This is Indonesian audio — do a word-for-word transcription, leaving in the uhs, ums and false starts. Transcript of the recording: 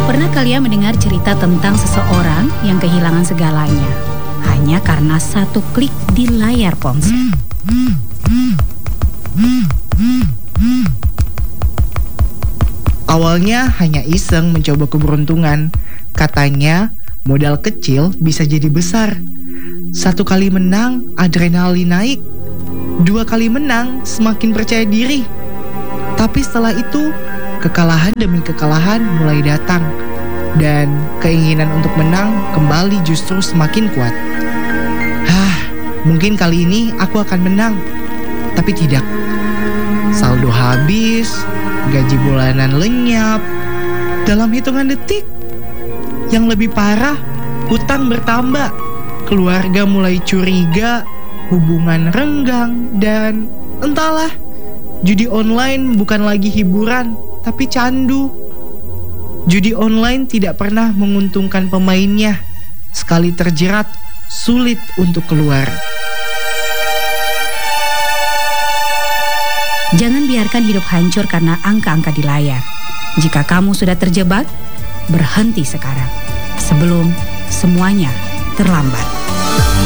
Pernah kalian mendengar cerita tentang seseorang yang kehilangan segalanya hanya karena satu klik di layar ponsel? Awalnya hanya iseng mencoba keberuntungan. Katanya modal kecil bisa jadi besar. Satu kali menang, adrenalin naik. Dua kali menang, semakin percaya diri. Tapi setelah itu, kekalahan demi kekalahan mulai datang. Dan keinginan untuk menang kembali justru semakin kuat. Hah, mungkin kali ini aku akan menang. Tapi tidak. Saldo habis, gaji bulanan lenyap dalam hitungan detik. Yang lebih parah, hutang bertambah, keluarga mulai curiga, hubungan renggang, dan entahlah, judi online bukan lagi hiburan, tapi candu. Judi online tidak pernah menguntungkan pemainnya. Sekali terjerat, sulit untuk keluar. Jangan biarkan hidup hancur karena angka-angka di layar. Jika kamu sudah terjebak, berhenti sekarang sebelum semuanya terlambat.